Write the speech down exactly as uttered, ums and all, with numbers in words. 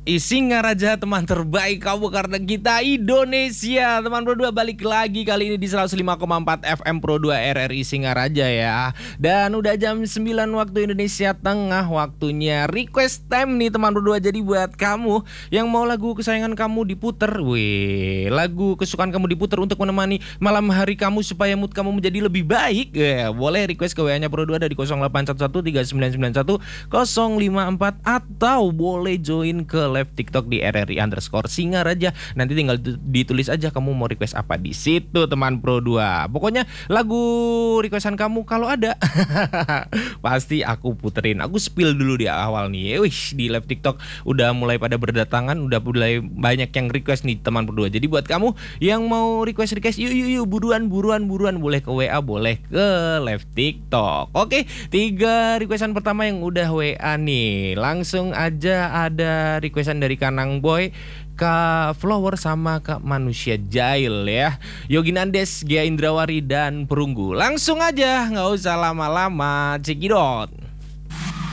I Singaraja, teman terbaik kamu karena kita Indonesia. Teman Pro dua balik lagi kali ini di seratus lima koma empat F M Pro dua R R I Singaraja ya. Dan udah jam sembilan waktu Indonesia Tengah, waktunya request time nih teman Pro dua. Jadi buat kamu yang mau lagu kesayangan kamu diputer, weh, lagu kesukaan kamu diputer untuk menemani malam hari kamu supaya mood kamu menjadi lebih baik, ya, boleh request ke W A-nya Pro dua dari nol delapan satu satu tiga sembilan sembilan satu nol lima empat, atau boleh join ke live TikTok di R R I underscore Singaraja. Nanti tinggal ditulis aja kamu mau request apa di situ teman Pro dua. Pokoknya lagu requestan kamu kalau ada pasti aku puterin. Aku spill dulu di awal nih. Wih, di live TikTok udah mulai pada berdatangan, udah mulai banyak yang request nih teman Pro dua. Jadi buat kamu yang mau request request, yuk yuk yuk buruan buruan buruan, boleh ke W A, boleh ke live TikTok. Oke, tiga requestan pertama yang udah W A nih. Langsung aja ada requestan dari Kanang Boy, Kak Flower sama Kak Manusia Jail ya. Yogi Nandes, Gia Indrawari dan Perunggu. Langsung aja, nggak usah lama-lama, cekidot.